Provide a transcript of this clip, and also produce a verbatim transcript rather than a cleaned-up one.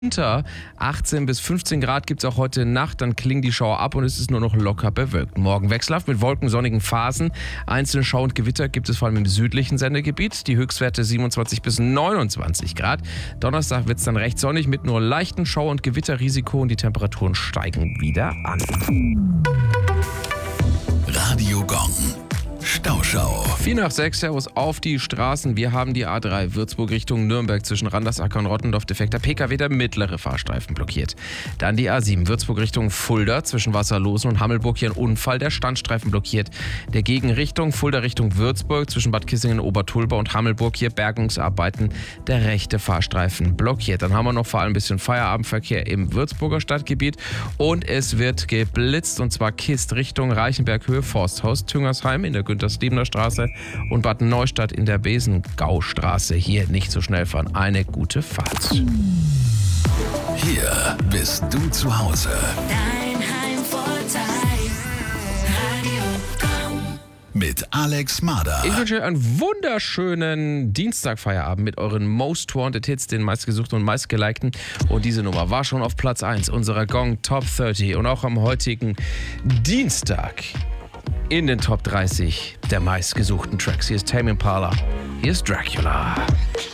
Unter achtzehn bis fünfzehn Grad gibt es auch heute Nacht, dann klingen die Schauer ab und es ist nur noch locker bewölkt. Morgen wechselhaft mit wolkensonnigen Phasen. Einzelne Schauer und Gewitter gibt es vor allem im südlichen Sendegebiet. Die Höchstwerte siebenundzwanzig bis neunundzwanzig Grad. Donnerstag wird es dann recht sonnig mit nur leichten Schauer- und Gewitterrisiko und die Temperaturen steigen wieder an. Radio Gong. Stauschau. vier nach sechs, Servus auf die Straßen. Wir haben die A drei Würzburg Richtung Nürnberg zwischen Randersacker und Rottendorf defekter P K W, der mittlere Fahrstreifen blockiert. Dann die A sieben Würzburg Richtung Fulda zwischen Wasserlosen und Hammelburg, hier ein Unfall, der Standstreifen blockiert. Der Gegenrichtung Fulda Richtung Würzburg zwischen Bad Kissingen, Obertulba und Hammelburg, hier Bergungsarbeiten, der rechte Fahrstreifen blockiert. Dann haben wir noch vor allem ein bisschen Feierabendverkehr im Würzburger Stadtgebiet und es wird geblitzt, und zwar Kist Richtung Reichenberg Höhe Forsthaus Tüngersheim in der Güntersliebener Straße und Bad Neustadt in der Besengaustraße. Hier nicht so schnell fahren. Eine gute Fahrt. Hier bist du zu Hause. Dein Heimvorteil. Radio Gong. Mit Alex Mader. Ich wünsche einen wunderschönen Dienstagfeierabend mit euren Most Wanted Hits, den meistgesuchten und meistgelikten. Und diese Nummer war schon auf Platz eins unserer Gong Top dreißig und auch am heutigen Dienstag in den Top dreißig der meistgesuchten Tracks. Hier ist Tame Impala, hier ist Dracula.